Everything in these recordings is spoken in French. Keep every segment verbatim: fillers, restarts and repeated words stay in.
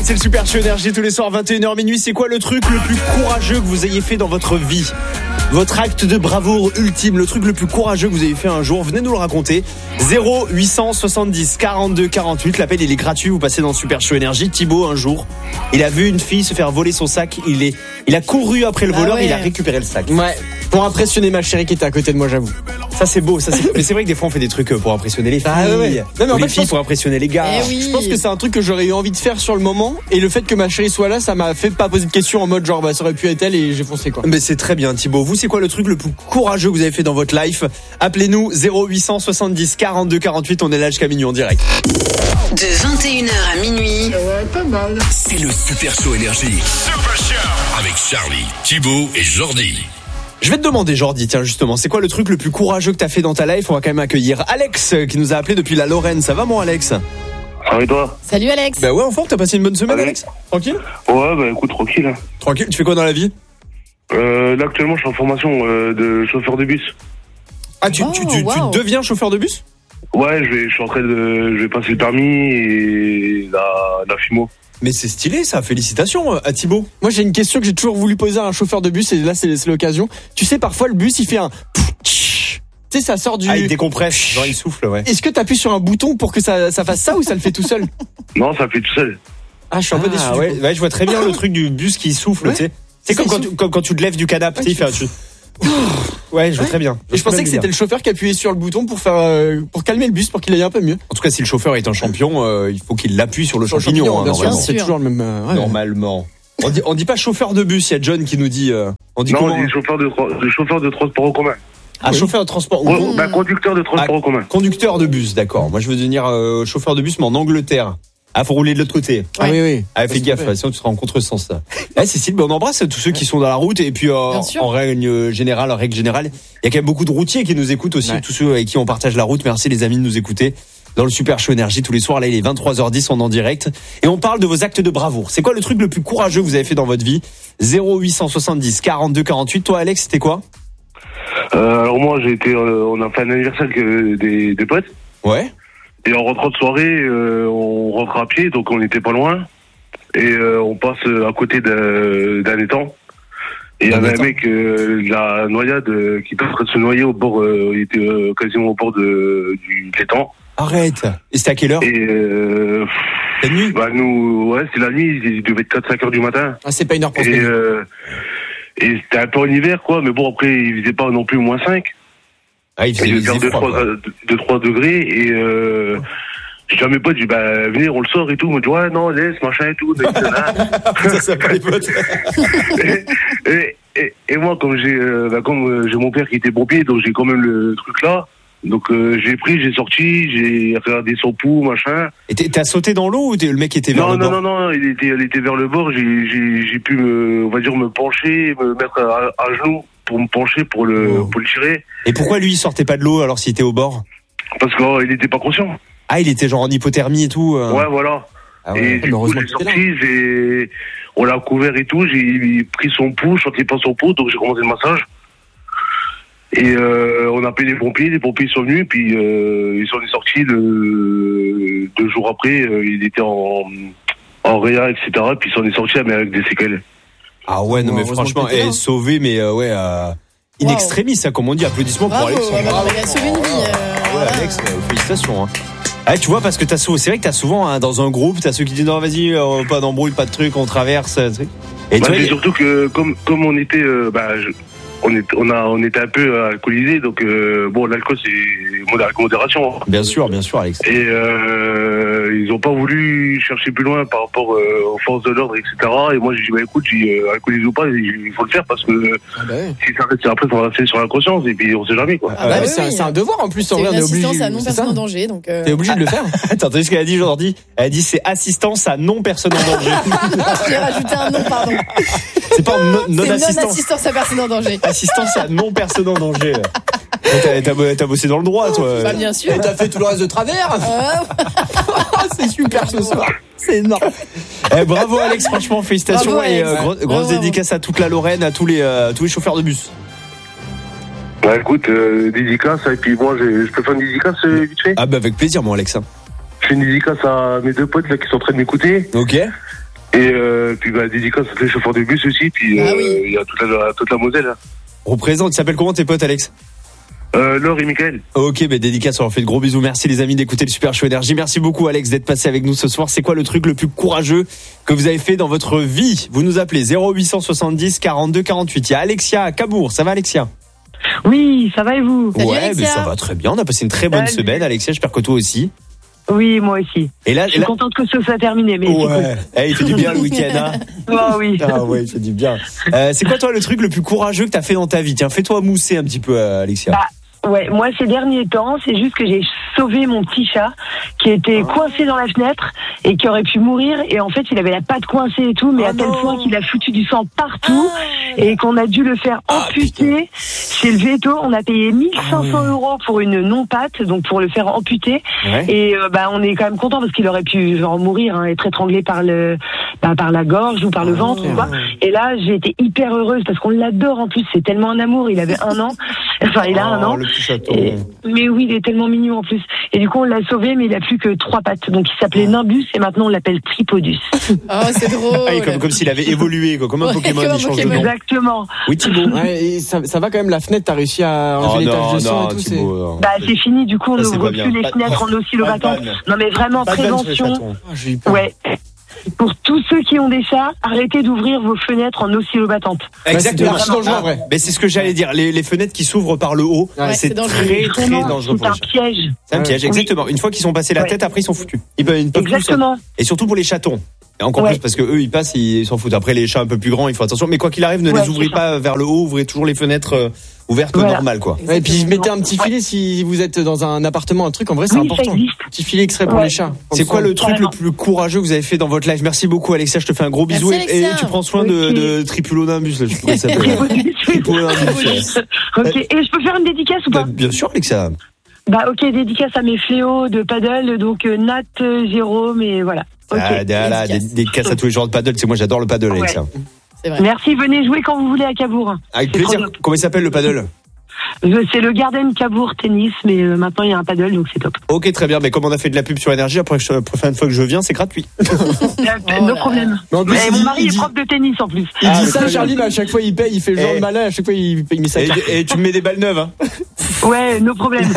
c'est le Super Show Énergie tous les soirs vingt et une heures minuit. C'est quoi le truc le plus courageux que vous ayez fait dans votre vie? Votre acte de bravoure ultime, le truc le plus courageux que vous avez fait un jour, venez nous le raconter. zéro huit cent soixante-dix quarante-deux quarante-huit, l'appel il est gratuit, vous passez dans le Super Show Énergie. Thibaut, un jour, il a vu une fille se faire voler son sac, il est, il a couru après le voleur, ah ouais. Il a récupéré le sac. Ouais, pour impressionner ma chérie qui était à côté de moi, j'avoue. Ça c'est beau, ça c'est... mais c'est vrai que des fois on fait des trucs pour impressionner les filles, ah ouais. non, mais en les fait, filles pense... pour impressionner les gars. Eh oui. Je pense que c'est un truc que j'aurais eu envie de faire sur le moment, et le fait que ma chérie soit là, ça m'a fait pas poser de questions en mode genre bah ça aurait pu être elle et j'ai foncé quoi. Mais c'est très bien Thibaut, vous c'est quoi le truc le plus courageux que vous avez fait dans votre life? Appelez-nous zéro huit cent soixante-dix quarante-deux quarante-huit, on est là jusqu'à minuit en direct. De vingt et une heures à minuit. Ouais, pas mal. C'est le Super Show Énergie. Super Show avec Charlie, Thibaut et Jordi. Je vais te demander Jordi, tiens justement, c'est quoi le truc le plus courageux que t'as fait dans ta life? On va quand même accueillir Alex qui nous a appelé depuis la Lorraine. Ça va mon Alex? Ça va et toi? Salut Alex. Bah ouais, en forme, t'as passé une bonne semaine Alex? Tranquille? Ouais, bah écoute, tranquille. Hein. Tranquille, tu fais quoi dans la vie? Euh, là actuellement je suis en formation euh, de chauffeur de bus. Ah tu, oh, tu, tu, wow. tu deviens chauffeur de bus? Ouais, je vais, je suis en train de, je vais passer le permis et la, la F I M O. Mais c'est stylé ça, félicitations à Thibaut. Moi j'ai une question que j'ai toujours voulu poser à un chauffeur de bus et là c'est, c'est l'occasion. Tu sais parfois le bus il fait un... Tu sais ça sort du... Ah il décompresse, genre il souffle ouais. Est-ce que t'appuies sur un bouton pour que ça, ça fasse ça ou ça le fait tout seul? Non ça le fait tout seul. Ah je suis un ah, peu déçu. Ouais, ouais je vois très bien le truc du bus qui souffle ouais. Tu sais. C'est comme quand, tu, comme quand tu te lèves du canapé, tu sais, tu... Ouais, je vois ouais. très bien. Et je pensais que c'était le chauffeur qui appuyait sur le bouton pour faire, euh, pour calmer le bus, pour qu'il aille un peu mieux. En tout cas, si le chauffeur est un champion, euh, il faut qu'il l'appuie sur le sur champignon. champignon hein, bien normalement. Sûr, c'est toujours le même. Euh, ouais. Normalement. On dit, on dit pas chauffeur de bus. Il y a John qui nous dit. Euh, on dit non, comment? on dit chauffeur de, de chauffeur de transport en commun. Ah, oui. Chauffeur de transport. Ouais, bah, conducteur de transport ah, en commun. Conducteur de bus, d'accord. Moi, je veux devenir euh, chauffeur de bus, mais en Angleterre. Ah, faut rouler de l'autre côté. Ah oui, oui. Ah, fais gaffe, fait. Sinon tu seras en contresens, là. Ah, Cécile, ben, on embrasse tous ceux qui sont dans la route, et puis, euh, en règle générale, en règle générale, il y a quand même beaucoup de routiers qui nous écoutent aussi, ouais. Tous ceux avec qui on partage la route. Merci les amis de nous écouter. Dans le Super Show Énergie, tous les soirs, là, il est vingt-trois heures dix, on est en direct. Et on parle de vos actes de bravoure. C'est quoi le truc le plus courageux que vous avez fait dans votre vie? zéro huit cent soixante-dix quarante-deux quarante-huit. Toi, Alex, c'était quoi? Euh, alors moi, j'ai été, euh, on a fait un anniversaire avec euh, des, des potes. Ouais. Et en rentrant de soirée, euh, on rentre à pied, donc on n'était pas loin. Et euh, on passe à côté d'un, d'un étang. Et il y avait un mec, euh, la noyade, euh, qui était en train de se noyer au bord, euh, il était euh, quasiment au bord de, du, de l'étang. Arrête. Et c'était à quelle heure? Et euh, la nuit? Bah nous, ouais, c'est la nuit, il devait être quatre cinq heures du matin. Ah, c'est pas une heure pour se et, euh, et c'était un peu en hiver, quoi, mais bon, après, il faisait pas non plus moins cinq. Ah, il faisait deux trois degrés, et euh, j'ai à mes potes, j'ai dit, bah, venez, on le sort et tout. Ils m'ont dit, ouais, non, laisse, machin et tout. Ça, c'est pas les potes. et, et, et, et moi, comme j'ai, euh, bah, comme euh, j'ai mon père qui était pompier, donc j'ai quand même le truc là. Donc, euh, j'ai pris, j'ai sorti, j'ai regardé son pouls, machin. Et t'as sauté dans l'eau ou le mec était vers non, le non, bord? Non, non, non, il était, il était vers le bord. J'ai, j'ai, j'ai pu me, on va dire, me pencher, me mettre à, à genoux pour me pencher pour le, oh. pour le tirer. Et pourquoi lui, il sortait pas de l'eau alors s'il était au bord? Parce qu'il oh, était pas conscient. Ah, il était genre en hypothermie et tout. Euh... Ouais, voilà. Ah ouais, et du coup, j'ai sorti, j'ai, on l'a couvert et tout. J'ai pris son pouls, je sentais pas son pouls, donc j'ai commencé le massage. Et euh, on a appelé les pompiers, les pompiers sont venus, puis euh, ils sont sortis le, deux jours après, euh, il était en, en réa, et cetera. Puis ils sont sortis mais avec des séquelles. Ah ouais, non mais franchement, elle est sauvée, mais euh, ouais, euh, in wow. extremis, ça comme on dit. Applaudissements bravo, pour Alex. Ouais, bravo, il a sauvé une vie. Euh, ouais, Alex, euh, félicitations. Hein. Ah, tu vois, parce que t'as souvent, c'est vrai que t'as souvent hein, dans un groupe, t'as ceux qui disent non, vas-y, euh, pas d'embrouille, pas de truc, on traverse. Et bah, toi, c'est surtout que comme comme on était, euh, bah, je... On, est, on, a, on était un peu alcoolisés, donc euh, bon, l'alcool c'est avec modération. Hein. Bien sûr, bien sûr, Alex. Et euh, ils n'ont pas voulu chercher plus loin par rapport euh, aux forces de l'ordre, et cetera. Et moi j'ai dit, bah écoute, j'ai euh, alcoolisé ou pas, il faut le faire parce que ah bah ouais. si ça reste après, ça va rester sur la conscience et puis on sait jamais quoi. Ah bah, ah bah c'est, oui, un, c'est un devoir en plus, c'est en vrai, on est obligé. Assistance à non personne en danger, donc. Euh... T'es obligé de le faire. Attends, t'as vu ce qu'elle a dit aujourd'hui? Elle a dit c'est assistance à non personne en danger. J'ai rajouté un non, pardon. C'est pas non, non c'est assistance. non assistance à personne en danger. Assistance à non personne en danger. T'as, t'as, t'as bossé dans le droit, toi. Bah, bien sûr. Et t'as fait tout le reste de travers. C'est super ce soir. C'est énorme. Eh, bravo Alex, franchement félicitations. Bravo, et Alex. euh, gros, grosse bravo. dédicace à toute la Lorraine, à tous les euh, tous les chauffeurs de bus. Bah écoute, euh, dédicace, et puis moi j'ai, je peux faire une dédicace euh, vite fait. Ah bah avec plaisir moi Alex. Je fais une dédicace à mes deux potes là qui sont en train de m'écouter. Ok. Et euh, puis bah, dédicace à tous les chauffeurs de bus aussi, puis Ah euh, oui. il y a toute la, toute la Moselle. Hein. Représente, ils s'appellent comment tes potes, Alex? Euh, Laure et Mickaël. Ok, ben dédicace, on leur fait de gros bisous. Merci les amis d'écouter le Super Show Énergie. Merci beaucoup Alex d'être passé avec nous ce soir. C'est quoi le truc le plus courageux que vous avez fait dans votre vie? Vous nous appelez zéro huit cent soixante-dix quarante-deux quarante-huit. Il y a Alexia à Cabourg. Ça va Alexia? Oui, ça va et vous? Salut, Ouais, Alexia. mais ça va très bien. On a passé une très bonne Salut. semaine. Alexia, j'espère que toi aussi. Oui, moi aussi. Et là, Je suis là... contente que ce soit terminé, mais ouais. Eh, il fait du bien le week-end, hein. c'est cool. Oh oui. Ah ouais, il fait du bien. Euh, c'est quoi toi le truc le plus courageux que t'as fait dans ta vie? Tiens, fais-toi mousser un petit peu, euh, Alexia. Bah, Ouais, moi ces derniers temps, c'est juste que j'ai sauvé mon petit chat qui était coincé dans la fenêtre et qui aurait pu mourir. Et en fait, il avait la patte coincée et tout, mais Oh à tel non. point qu'il a foutu du sang partout et qu'on a dû le faire Ah, amputer chez le véto. On a payé mille cinq cents euros pour une non-patte, donc pour le faire amputer. Ouais. Et euh, bah on est quand même content parce qu'il aurait pu genre mourir, hein, être étranglé par le bah, par la gorge ou par le ventre ou quoi. Et là, j'ai été hyper heureuse parce qu'on l'adore en plus. C'est tellement un amour. Il avait un an. Enfin, il a un Oh, an. le petit chaton. Et- mais oui, il est tellement mignon en plus. Et du coup, on l'a sauvé, mais il a plus que trois pattes. Donc, il s'appelait Nimbus et maintenant on l'appelle Tripodus. Oh, c'est drôle. Ah, et comme, comme s'il avait évolué, quoi. Comme un Ouais, Pokémon, comme un il change de Pokémon. nom. Exactement. Oui, Thibaut. Ouais, et ça, ça va quand même, la fenêtre, t'as réussi à Oh enlever les taches non, de sang non, et tout. c'est- Thibaut. non. Bah, c'est fini. Du coup, on Ça, c'est n'ouvre pas bien. plus les Pas- fenêtres en oscillobattant. pas de vanne. Non, mais vraiment, Pas de vanne sur les prévention. chatons. Ah, j'ai eu peur. Ouais. Pour tous ceux qui ont des chats, arrêtez d'ouvrir vos fenêtres en oscillobattantes. Exactement. c'est archi dangereux, en vrai. Mais c'est ce que j'allais dire. Les, les fenêtres qui s'ouvrent par le haut, Ouais, c'est c'est dangereux. très, très Vraiment, dangereux c'est pour un les chats. piège. C'est un piège, Oui. exactement. Une fois qu'ils sont passés la Ouais. tête, après ils sont foutus. Ils peuvent, ils ne peuvent plus sortir. Exactement. Et surtout pour les chatons. Et encore Ouais. plus parce que eux ils passent, ils s'en foutent. Après les chats un peu plus grands, il faut attention. Mais quoi qu'il arrive, ne Ouais, les ouvrez c'est ça. pas vers le haut, ouvrez toujours les fenêtres euh, ouvertes Voilà. normales, quoi. Ouais, et puis mettez un petit filet si vous êtes dans un appartement, un truc, en vrai c'est Oui, ça important. existe. Petit filet extrait pour Ouais. les chats. C'est quoi le truc Carrément. le plus courageux que vous avez fait dans votre life? Merci beaucoup Alexia, je te fais un gros bisou. Merci, et, et Alexia. tu prends soin de, Ok. de Tripulonimbus, là, je sais pas comment il s'appelle. Tripodus. Tripulonimbus. Ok. Et je peux faire une dédicace ou Bah, pas? bien sûr Alexia. Bah, ok, dédicace à mes fléaux de paddle, donc euh, Nat, euh, Jérôme, et voilà. Ok. Ah, là, des, Dédicace. des casses à tous les joueurs de paddle. C'est moi j'adore le paddle Ouais. Alexia. C'est vrai. Merci, venez jouer quand vous voulez à Cabourg. Avec C'est trop plaisir. Comment il s'appelle le paddle? Je- C'est le Garden Cabourg Tennis, mais euh, maintenant il y a un paddle, donc c'est top. Ok, très bien. Mais comme on a fait de la pub sur Énergie, après la prochaine fois que je viens, c'est gratuit. Euh, no là. problème. Mais en plus, Mais il mon dit- mari il est dit- prof de tennis en plus. Il Ah, dit le ça, paddle. Charlie, mais à chaque fois il paye, il fait le genre Eh. de malin, à chaque fois il, il met sa Et, carte. et tu me mets des balles neuves, hein. Ouais, no problème.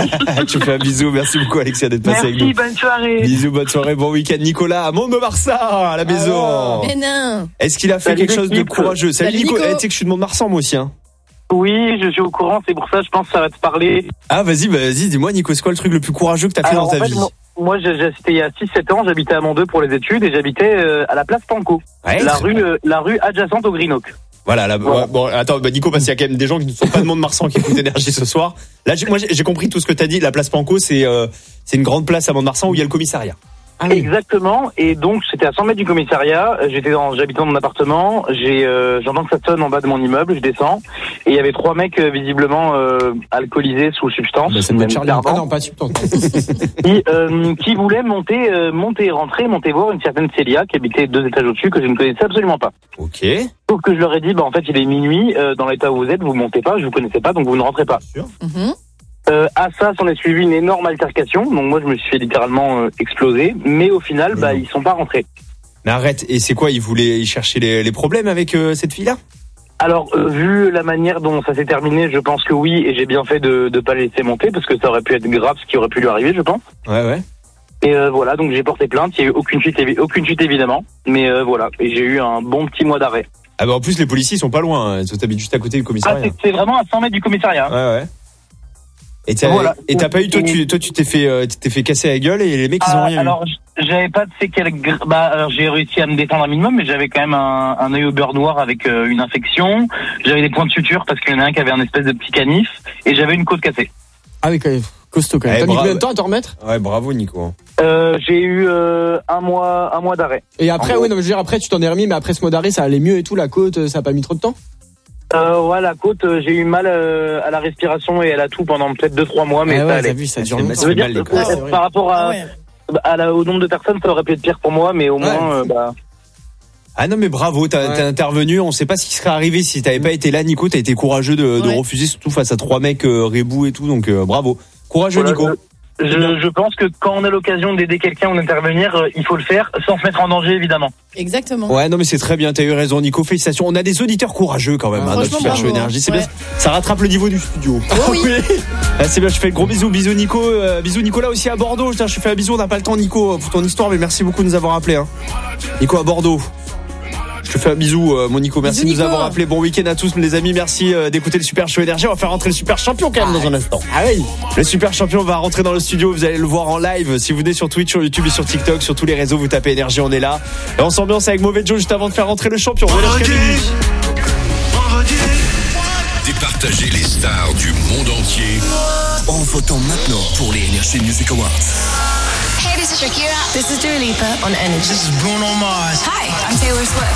Tu fais un bisou. Merci beaucoup Alexia d'être passé avec nous. Merci, bonne soirée. Bisous, bonne soirée, bon week-end. Nicolas à Mont-de-Marsan, à la maison. Mais non. Est-ce qu'il a fait Salut, quelque chose de l'équipe. courageux? Salut, Salut, Nico. Nico. Eh, tu sais que je suis de Mont-de-Marsan moi aussi, hein. Oui, je suis au courant, c'est pour ça, je pense que ça va te parler. Ah, vas-y, bah, vas-y, dis-moi, Nico, c'est quoi le truc le plus courageux que t'as fait Alors, dans ta en fait, vie? moi, moi, j'ai- j'ai- c'était il y a six sept ans, j'habitais à Mont-deux pour les études et j'habitais euh, à la place Panko, Ouais, la très rue, bien. euh, la rue adjacente au Green Oak. Voilà, là, Voilà. ouais, bon, attends, bah, Nico, parce qu'il y a quand même des gens qui ne sont pas de Mont-de-Marsan qui écoutent Énergie ce soir. Là, j'ai- moi, j'ai j'ai compris tout ce que t'as dit. La place Panko, c'est, euh, c'est une grande place à Mont-de-Marsan où il y a le commissariat. Ah oui. Exactement, et donc j'étais à cent mètres du commissariat, euh, j'étais dans, j'habitais dans mon appartement, j'ai, euh, j'entends que ça sonne en bas de mon immeuble, je descends, et il y avait trois mecs euh, visiblement euh, alcoolisés sous substance, Bah, ça doit être même Charlie. Ah clairement, non, pas substance. qui, euh, qui voulaient monter, euh, monter, rentrer, monter voir une certaine Célia qui habitait deux étages au-dessus que je ne connaissais absolument pas. Ok. Sauf que je leur ai dit, bah en fait il est minuit, euh, dans l'état où vous êtes, vous montez pas, je vous connaissais pas, donc vous ne rentrez pas. Mhm. Euh, à ça, s'en est suivi une énorme altercation, donc moi je me suis fait littéralement euh, exploser, mais au final, bah ils sont pas rentrés. Mais arrête, et c'est quoi? Ils voulaient y chercher les, les problèmes avec euh, cette fille-là? Alors, euh, vu la manière dont ça s'est terminé, je pense que oui, et j'ai bien fait de ne pas les laisser monter, parce que ça aurait pu être grave ce qui aurait pu lui arriver, je pense. Ouais, ouais. Et euh, voilà, donc j'ai porté plainte, il n'y a eu aucune chute, évi- aucune chute évidemment, mais euh, voilà, et j'ai eu un bon petit mois d'arrêt. Ah, bah, en plus, les policiers, ils sont pas loin, hein. Ils habitent juste à côté du Ah, commissariat. c'est- c'est vraiment à cent mètres du commissariat. Ouais, ouais. Et t'as, Voilà. et t'as pas eu, toi, tu, toi, tu t'es fait, euh, tu t'es fait casser la gueule et les mecs, ils ont Ah, rien alors, j- j'avais pas de séquelles. gr- Bah, alors j'ai réussi à me détendre un minimum, mais j'avais quand même un, un œil au beurre noir avec euh, une infection. J'avais des points de suture parce qu'il y en a un qui avait un espèce de petit canif, et j'avais une côte cassée. Ah oui, quand même. Costaud quand même. Eh, T'as mis bravo. combien de temps à te remettre? eu. Ouais, bravo, Nico. Euh, j'ai eu euh, un mois, un mois d'arrêt. Et après, En gros. ouais, non, mais je veux dire, après, tu t'en es remis, mais après ce mois d'arrêt, ça allait mieux et tout, la côte, euh, ça a pas mis trop de temps? Euh, ouais, la côte, euh, j'ai eu mal euh, à la respiration et à la toux pendant peut-être deux trois mois, mais Ah ça ouais, allait. t'as vu, ça dure Ça fait longtemps. Je veux dire, mal, les euh, couilles, c'est vrai. par rapport à, Ah ouais. à la, au nombre de personnes, ça aurait pu être pire pour moi, mais au Ouais. moins, euh, bah, Ah non mais bravo, t'as, Ouais. t'as intervenu. On sait pas ce qui serait arrivé si t'avais pas été là, Nico. T'as été courageux de, de Ouais. refuser, surtout face à trois mecs euh, rebou et tout. Donc euh, bravo, courageux, voilà, Nico. je- Je, je pense que quand on a l'occasion d'aider quelqu'un ou d'intervenir, euh, il faut le faire sans se mettre en danger, évidemment. Exactement. Ouais, non mais c'est très bien, t'as eu raison Nico, félicitations. On a des auditeurs courageux quand même, hein, notre Super Show Énergie, c'est ouais. bien. Ça rattrape le niveau du studio. Oh oui. Ah, c'est bien, je fais le gros bisou, bisous Nico, euh, bisous Nicolas aussi à Bordeaux. Je te fais un bisou, on n'a pas le temps Nico pour ton histoire, mais merci beaucoup de nous avoir appelé. Hein. Nico à Bordeaux. Je te fais un bisou, euh, mon Nico. Merci bisous, de nous Nico. avoir appelé. Bon week-end à tous, les amis. Merci euh, d'écouter le Super Show Énergie. On va faire rentrer le Super Champion quand même dans un instant. Ah oui. Le Super Champion va rentrer dans le studio. Vous allez le voir en live. Si vous venez sur Twitch, sur YouTube et sur TikTok, sur tous les réseaux, vous tapez Énergie, on est là. Et on s'ambiance avec Mauvais Joe juste avant de faire rentrer le champion. Départager les stars du monde entier en votant maintenant pour les Energy Music Awards. Hey, this is Shakira. This is Dua Lipa on Energy. This is Bruno Mars. Hi, I'm Taylor Swift.